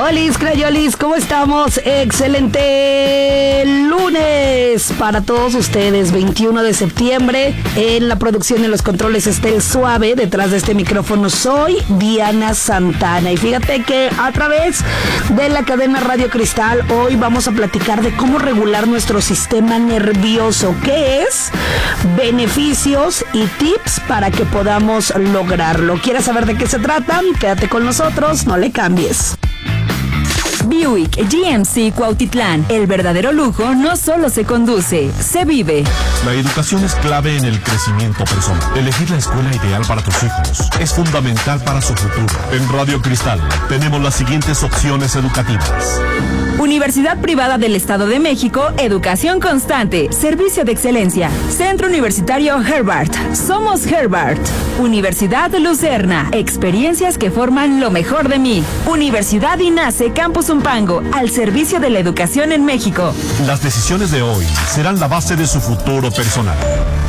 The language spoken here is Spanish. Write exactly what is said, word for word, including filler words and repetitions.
Olis, Crayolis, ¿cómo estamos? Excelente lunes para todos ustedes, veintiuno de septiembre. En la producción y en los controles está el Suave. Detrás de este micrófono soy Diana Santana. Y fíjate que a través de la cadena Radio Cristal hoy vamos a platicar de cómo regular nuestro sistema nervioso. ¿Qué es? Beneficios y tips para que podamos lograrlo. ¿Quieres saber de qué se trata? Quédate con nosotros, no le cambies. Buick G M C Cuautitlán. El verdadero lujo no solo se conduce, se vive. La educación es clave en el crecimiento personal. Elegir la escuela ideal para tus hijos es fundamental para su futuro. En Radio Cristal tenemos las siguientes opciones educativas. Universidad Privada del Estado de México, educación constante, servicio de excelencia. Centro Universitario Herbart, somos Herbart. Universidad Lucerna, experiencias que forman lo mejor de mí. Universidad INACE Campus Zumpango, al servicio de la educación en México. Las decisiones de hoy serán la base de su futuro personal.